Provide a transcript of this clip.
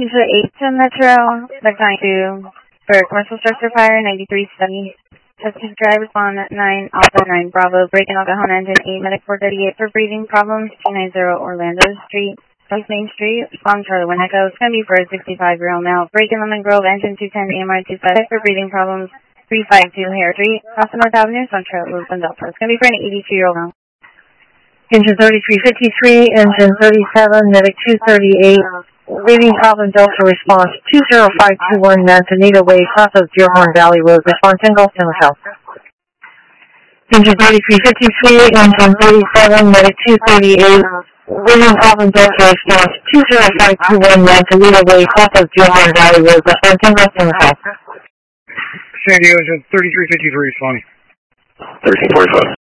Usually 8 to Metro, they're trying to, for commercial structure fire, 9370. Testing drive respond at 9, Alpha 9 Bravo, breaking out the Honda engine 8, Medic 438 for breathing problems, 290 Orlando Street, South Main Street, respond Charlie 1 Echo. It's going to be for a 65-year-old male. Breaking Lemon Grove, engine 210, AMR 25 for breathing problems, 352 Hare Street, Costa North Avenue, Central Loop, and Delta. It's going to be for an 82-year-old male. Engine 3353, engine 37, Medic 238. Breathing problem Delta response 20521 Manzanita Way, south of Dearhorn Valley Road. Response in Gulf House. Engine 3353, engine 37, Medic 238. Breathing problem Delta response 20521 Manzanita Way, south of Dearhorn Valley Road. Response in Gulf House. San Diego engine 3353 responding. 1345.